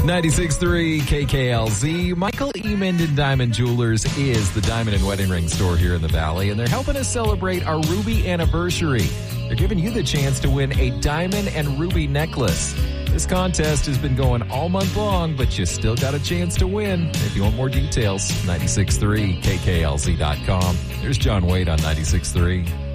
96.3 KKLZ. Michael E. Minden Diamond Jewelers is the diamond and wedding ring store here in the Valley, and they're helping us celebrate our Ruby anniversary. They're giving you the chance to win a diamond and ruby necklace. This contest has been going all month long, but you still got a chance to win. If you want more details, 96.3KKLZ.com. There's John Wade on 96.3.